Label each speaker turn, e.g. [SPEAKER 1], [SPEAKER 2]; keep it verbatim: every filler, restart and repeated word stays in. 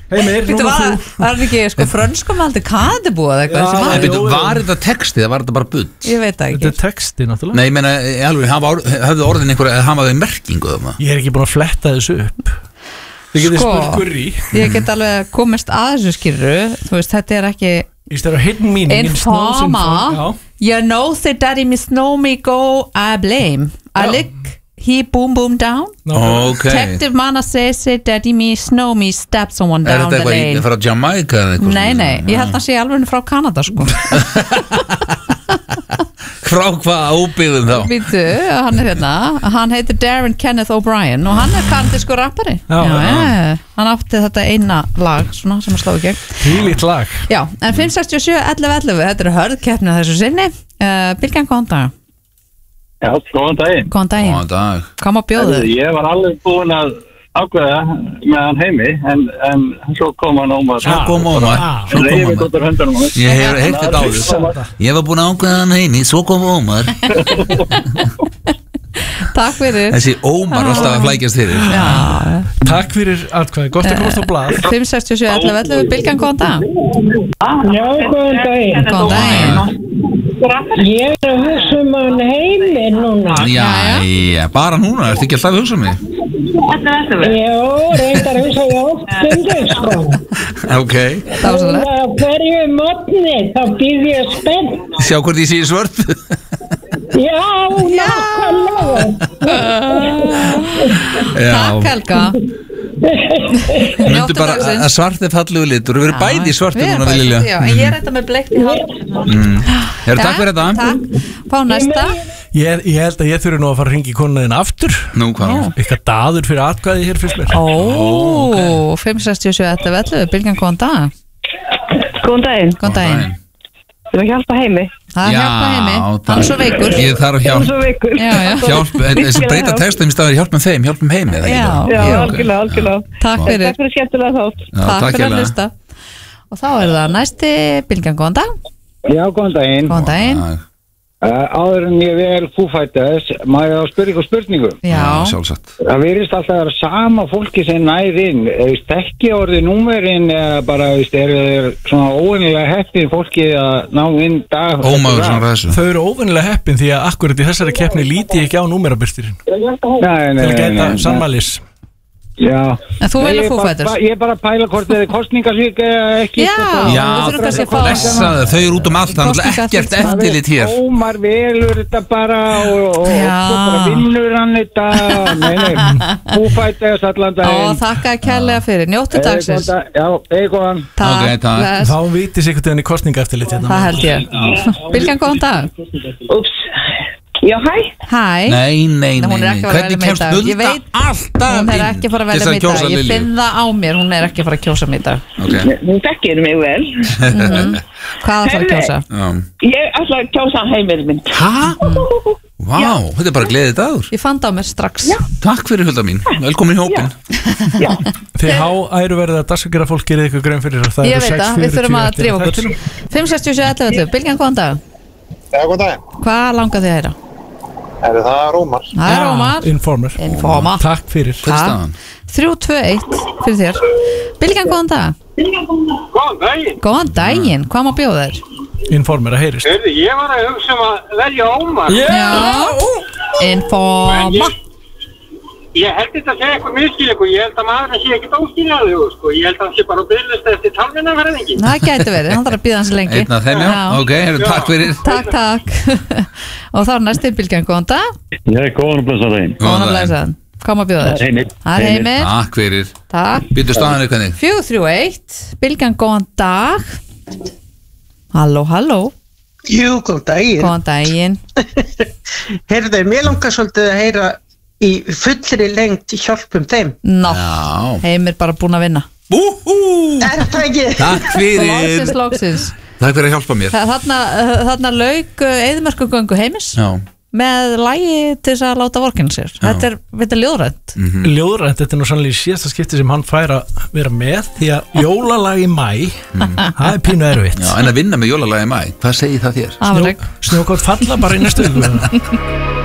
[SPEAKER 1] Heimir,
[SPEAKER 2] Býttu,
[SPEAKER 1] núna
[SPEAKER 2] var,
[SPEAKER 1] þú
[SPEAKER 2] var ekki sko frönskum aldrei kanadibúa eða eitthvað
[SPEAKER 1] Já,
[SPEAKER 2] sem
[SPEAKER 1] já,
[SPEAKER 2] var?
[SPEAKER 3] Býtu, var þetta texti eða var þetta bara bull?
[SPEAKER 2] Ég veit það
[SPEAKER 1] Þetta
[SPEAKER 2] ekki
[SPEAKER 1] er texti náttúrulega
[SPEAKER 3] Nei, ég meina, í alveg, hafa orð- höfðu orðin einhver að hafa þau merkingu um það
[SPEAKER 1] Ég er ekki búin að fletta þessu upp Þið getið
[SPEAKER 2] Sko.
[SPEAKER 1] spurt Gurrí
[SPEAKER 2] Ég get alveg komist að þessu skýrru Þú veist, þetta er ekki
[SPEAKER 1] Instead of hidden meaning in snows in
[SPEAKER 2] Informa
[SPEAKER 1] front-
[SPEAKER 2] You know the daddy miss know me go I blame I
[SPEAKER 1] Já.
[SPEAKER 2] lick he boom boom down
[SPEAKER 1] Já, nákvæmlega.
[SPEAKER 3] Ok,
[SPEAKER 2] Detective manna says it daddy me snow me stab someone
[SPEAKER 3] er
[SPEAKER 2] down
[SPEAKER 3] þetta
[SPEAKER 2] the
[SPEAKER 3] eitthvað í-
[SPEAKER 2] lane
[SPEAKER 3] frá Jamaica eða eitthvað
[SPEAKER 2] Nei,
[SPEAKER 3] svona?
[SPEAKER 2] nei, ég held að hann sé alveg frá Kanada sko
[SPEAKER 3] Frá hvað óbyggðum þá?
[SPEAKER 2] Býtu, hann er hérna Hann heitir Darren Kenneth O'Brien og hann er kanadískur rappari
[SPEAKER 1] Já, já.
[SPEAKER 2] Hann átti þetta eina lag svona, sem að slá í gegn
[SPEAKER 1] Þvílíkt lag
[SPEAKER 2] Já, en fimm sextíu og sjö ellefu ellefu Þetta er hörðkeppni þessu sinni uh, Bylgjan, góðan dag
[SPEAKER 4] Já, góðan daginn.
[SPEAKER 2] Góðan daginn,
[SPEAKER 3] Góðan dag
[SPEAKER 2] hvað má bjóða þér?
[SPEAKER 4] Ég var alveg búinn að ákveða með hann heimi, en, en svo kom hann Ómar.
[SPEAKER 3] Svo kom Ómar Svo kom
[SPEAKER 4] Reyfið
[SPEAKER 3] Ómar
[SPEAKER 4] út úr höndunum.
[SPEAKER 3] Ég hef heyrt þetta áður Ég var búin að ákveða hann heimi, svo kom Ómar
[SPEAKER 2] Takk fyrir
[SPEAKER 3] Þessi Ómar er alltaf að flækjast fyrir
[SPEAKER 2] Já,
[SPEAKER 1] Takk fyrir atkvæði, gott að komast á blað
[SPEAKER 2] fimm sextíu og sjö ellefu ellefu Bylgjan, góðan dag
[SPEAKER 5] Já, góðan daginn.
[SPEAKER 2] Góðan daginn
[SPEAKER 5] Ég er að hugsa um hann heimi núna.
[SPEAKER 3] Jæja, bara núna, ertu ekki alltaf að hugsa um mig?
[SPEAKER 5] Já, reyndar að hugsa ég oft stundum, sko.
[SPEAKER 3] Ok,
[SPEAKER 2] Það var
[SPEAKER 5] Og
[SPEAKER 2] svolítið
[SPEAKER 5] á hverju mótni þá býð ég spennt.
[SPEAKER 3] sjá hvort ég sé svört
[SPEAKER 5] Já, nákvæmlega.
[SPEAKER 2] Takk Helga
[SPEAKER 3] Myndu
[SPEAKER 2] Njóttu
[SPEAKER 3] bara
[SPEAKER 2] dagsins.
[SPEAKER 3] að svart er fallegu litur Við erum bæði svart
[SPEAKER 2] Við
[SPEAKER 3] núna
[SPEAKER 2] erum bæði
[SPEAKER 3] viljilega
[SPEAKER 2] svart, já, en ég er þetta með bleikt í hálf
[SPEAKER 3] Herru, takk fyrir þetta
[SPEAKER 2] Takk, fá næsta
[SPEAKER 1] Ég, ég held að ég þurfi nú að fara að ringa í konuðin aftur
[SPEAKER 3] Nú, hvað?
[SPEAKER 1] Eitthvað daður fyrir atkvæði hér fyrst mér
[SPEAKER 2] Ó, fimm sextíu og sjö ellefu ellefu Bylgjan, góðan dag
[SPEAKER 6] Góðan daginn,
[SPEAKER 2] Góðan daginn
[SPEAKER 6] þú að hjálpa heimi.
[SPEAKER 2] Það er hjálpa heimi,
[SPEAKER 3] það-
[SPEAKER 2] hann er svo veikur
[SPEAKER 3] Ég þarf
[SPEAKER 6] Þú
[SPEAKER 3] að
[SPEAKER 6] er
[SPEAKER 3] hjálp
[SPEAKER 6] svo veikur.
[SPEAKER 2] Já, já.
[SPEAKER 3] Hjálp, þessi breyta textum í staðar hjálpum þeim, hjálpum heimi eða ekki
[SPEAKER 2] Já.
[SPEAKER 3] bara?
[SPEAKER 6] Já,
[SPEAKER 2] Já.
[SPEAKER 6] algjörlega, algjörlega.
[SPEAKER 2] Takk fyrir,
[SPEAKER 6] Takk fyrir skemmtilega þátt.
[SPEAKER 3] Já,
[SPEAKER 2] takk fyrir að
[SPEAKER 3] hérlega.
[SPEAKER 2] hlusta Og þá er það næsti Bylgjan, góðan dag
[SPEAKER 4] Já, góðan daginn.
[SPEAKER 2] Góðan daginn
[SPEAKER 3] Já,
[SPEAKER 4] Uh, áður en ég vel fúfættas, maður á að spyrja ykkur spurningu.
[SPEAKER 3] já,
[SPEAKER 2] Já,
[SPEAKER 3] sjálfsagt
[SPEAKER 4] Það virðist alltaf að vera sama fólki sem næð inn. Veist, ekki orðið númerinn eða bara, veist, eru þeir svona óvennilega heppin fólki að ná inn dag.
[SPEAKER 3] Ómaður svona þessu
[SPEAKER 1] Þau eru óvennilega heppin því að akkurat í þessari keppni líti ég ekki á númerabyrstyrinn
[SPEAKER 4] Nei,
[SPEAKER 1] Til
[SPEAKER 4] nei,
[SPEAKER 1] að
[SPEAKER 4] nei,
[SPEAKER 1] gæta
[SPEAKER 4] nei.
[SPEAKER 1] sammælis
[SPEAKER 4] Já.
[SPEAKER 2] En þú
[SPEAKER 4] Nei,
[SPEAKER 2] velur
[SPEAKER 4] ég
[SPEAKER 2] Foo
[SPEAKER 4] bara-
[SPEAKER 2] Fighters?
[SPEAKER 4] Ég er bara að pæla hvort þið er kostningasvík eða ekki.
[SPEAKER 2] Já,
[SPEAKER 4] sko.
[SPEAKER 2] við
[SPEAKER 3] Já,
[SPEAKER 2] þurfum kannski að fá
[SPEAKER 3] blessaðu, þau eru út um allt Þannig
[SPEAKER 2] Kosninga-
[SPEAKER 3] ekkert
[SPEAKER 2] Það
[SPEAKER 3] eftirlit hér
[SPEAKER 4] Ómar velur þetta bara og, og
[SPEAKER 2] Já.
[SPEAKER 4] svo bara vinnur hann þetta. Nei, nei, fúfættas allan
[SPEAKER 2] Ó,
[SPEAKER 4] daginn.
[SPEAKER 2] þakka kærlega fyrir, njóttu dagsins
[SPEAKER 4] Já, eitthvað.
[SPEAKER 2] Takk,
[SPEAKER 3] Ok, takk.
[SPEAKER 2] bless.
[SPEAKER 1] Þá viti sig einhvern veginn í kostninga eftirlit hérna.
[SPEAKER 2] Það held ég Bylgjan, góðan dag
[SPEAKER 6] Úps. Já, hæ.
[SPEAKER 2] Hæ,
[SPEAKER 3] Nei, nei,
[SPEAKER 2] Nei,
[SPEAKER 3] nei,
[SPEAKER 2] hún er
[SPEAKER 3] nei
[SPEAKER 2] ekki að fara að
[SPEAKER 3] Hvernig
[SPEAKER 2] velja mig í
[SPEAKER 3] kemst
[SPEAKER 2] dag. Ég
[SPEAKER 3] Hulda
[SPEAKER 2] veit-
[SPEAKER 3] alltaf
[SPEAKER 2] hún er
[SPEAKER 3] inn
[SPEAKER 2] ekki að fara að
[SPEAKER 3] til
[SPEAKER 2] velja
[SPEAKER 3] þess
[SPEAKER 2] mig í
[SPEAKER 3] kjósa
[SPEAKER 2] dag Ég
[SPEAKER 3] Lilju?
[SPEAKER 2] finn það á mér, hún er ekki að fara að kjósa mig í dag
[SPEAKER 3] Ok,
[SPEAKER 6] Hún þekkir mig vel.
[SPEAKER 2] Mhm. Hvað það fara að kjósa?
[SPEAKER 3] já
[SPEAKER 6] Ég ætla að kjósa heimir minn.
[SPEAKER 3] Hæ? Vá, þetta er bara gleðið dagur
[SPEAKER 2] Ég fann það á mér strax
[SPEAKER 3] Takk fyrir Hulda mín, velkomin í hópin
[SPEAKER 6] Já.
[SPEAKER 1] Þið há æru verið að dagsakera fólk gerir ykkur grein fyrir það
[SPEAKER 2] Ég veit það, við þurfum að drífa okkur fimm sextíu og sjö ellefu ellefu Bylgjan, góðan dag
[SPEAKER 7] Já, góðan daginn.
[SPEAKER 2] Hvað langar þið að heyra?
[SPEAKER 7] Er það Rómar?
[SPEAKER 2] Það er Ómar
[SPEAKER 1] Informer
[SPEAKER 2] Informa.
[SPEAKER 1] Takk fyrir
[SPEAKER 3] Hver er staðan?
[SPEAKER 2] þrjú tvö eitt fyrir þér Bylgjan, góðan dag
[SPEAKER 7] Góðan daginn.
[SPEAKER 2] Góðan daginn, hvað má bjóða þér?
[SPEAKER 1] Informer að heyrist
[SPEAKER 7] Hörðu, ég var að hugsa um að velja Ómar.
[SPEAKER 2] Já, Informa
[SPEAKER 7] Ég held þetta að segja eitthvað miskilíku. Ég held að maðurinn sé ekkert óskiljanlegur, sko. Ég held að hann sé bara að byrjast eftir talvinnaverðingi.
[SPEAKER 2] Það gæti verið, hann þarf að býða hans lengi
[SPEAKER 3] Einn af þeim, já, ok, heyrðu, takk fyrir
[SPEAKER 2] Takk, takk Og þá er næsti Bylgjan, góðan dag
[SPEAKER 8] Ég er góðan og blessaður daginn.
[SPEAKER 2] Góðan að blæsa Hvað má bjóða þér?
[SPEAKER 8] Heimir.
[SPEAKER 2] Það er Heimir
[SPEAKER 3] Takk fyrir
[SPEAKER 2] Takk
[SPEAKER 3] Býtu staðan er hvernig?
[SPEAKER 2] Fjögur þrjú eitt Bylgjan, góðan dag Halló, halló
[SPEAKER 9] Jú, góðan daginn.
[SPEAKER 2] Góðan daginn
[SPEAKER 9] Heyrðu, mér langar svolítið að heyra í fullri lengt hjálpum þeim.
[SPEAKER 2] Ná,
[SPEAKER 3] Já
[SPEAKER 2] Heimir bara búinn að vinna
[SPEAKER 3] Úhú
[SPEAKER 9] Er það ekki?
[SPEAKER 3] Takk fyrir
[SPEAKER 2] Loksins, loksins
[SPEAKER 3] Takk fyrir að hjálpa mér
[SPEAKER 2] Þa- Þarna, þarna lauk Eðimörkugöngu Heimis
[SPEAKER 3] Já
[SPEAKER 2] með lagi til þess að láta vorkina sér Þetta er, þetta er ljóðrænt
[SPEAKER 1] Ljóðrænt, þetta er nú sannlega í síðasta skipti sem hann fær að vera með því að jólalag í mæ það er pínu erfitt
[SPEAKER 3] Já, en að vinna með jólalagi mæ, hvað segir það þér?
[SPEAKER 2] Afrek
[SPEAKER 1] Snjókort falla bara í næstu viku.